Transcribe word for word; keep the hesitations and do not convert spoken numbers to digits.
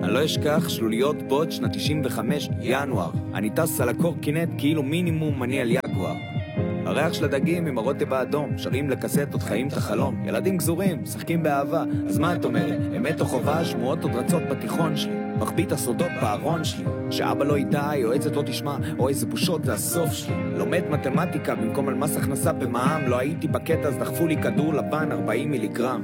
אני לא אשכח שלוליות בוט שנת תשעים וחמש, ינואר. אני טס על הקורקינט כאילו מינימום אני על יגואר. הריח של הדגים עם הרוטב האדום, שרים לקסטות, חיים את החלום. ילדים גזורים, משחקים באהבה, אז מה את אומרת? אמת או חובה, שמועות עוד רצות בתיכון שלי. מחביא הסודות בארון שלי, שאבא לא ידע, יועצת לא תשמע, או איזה בושות, זה הסוף שלי. לומד מתמטיקה במקום על מס הכנסה במע"מ, לא הייתי בקטע אז דחפו לי כדור לבן ארבעים מיליגרם.